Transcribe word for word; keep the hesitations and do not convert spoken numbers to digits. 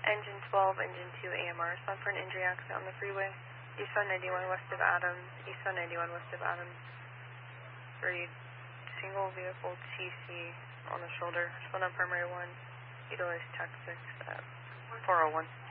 Engine twelve, Engine two, A M R. Respond for an injury accident on the freeway. Eastbound ninety-one west of Adams. Eastbound ninety-one west of Adams. Read. Single vehicle T C on the shoulder. Respond on primary one. Utilize tactics at four oh one.